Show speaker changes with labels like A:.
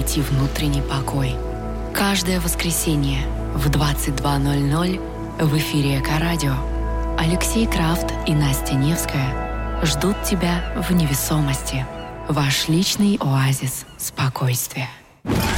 A: найти внутренний покой. Каждое воскресенье в 22:00 в эфире Эко-радио Алексей Крафт и Настя Невская ждут тебя в невесомости. Ваш личный оазис спокойствия.